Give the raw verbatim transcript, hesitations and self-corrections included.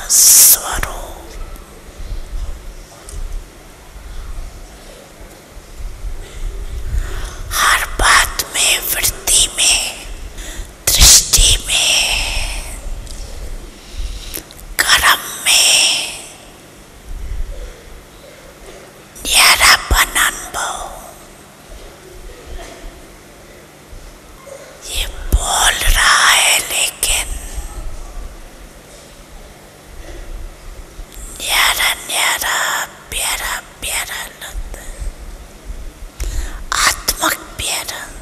स्वरूप। हर बात में, वृत्ति में, दृष्टि में, कर्म में न्यारापन अनुभव। ये बोल रहा है लेकिन न्यारा न्यारा, प्यारा प्यारा लगता है, आत्मक प्यारा।